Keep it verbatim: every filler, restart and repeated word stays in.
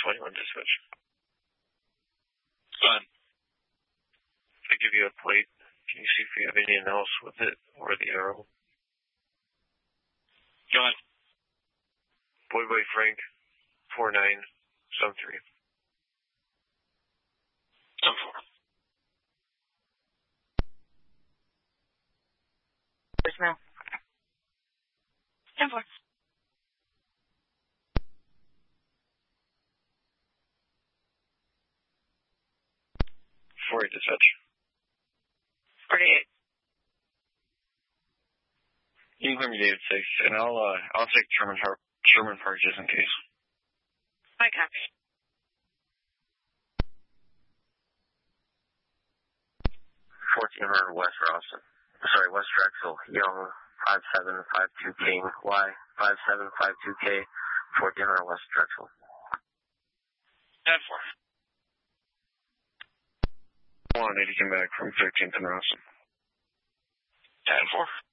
twenty-one dispatch. Go ahead. If I give you a plate, can you see if you have anything else with it or the arrow? Go ahead. Boy Boy Frank, four nine seven three. ten four. Voicemail. ten four. four eight dispatch. forty-eight. You can clear me David six, and I'll, uh, I'll take Sherman Park, Sherman Park just in case. I copy. fourteen hundred West Rawson. Sorry, West Drexel, Young, five seven five two K, Y, five seven five two K, fourteen hundred West Drexel. ten four. one eighty came back from thirteenth and Rawson. ten four.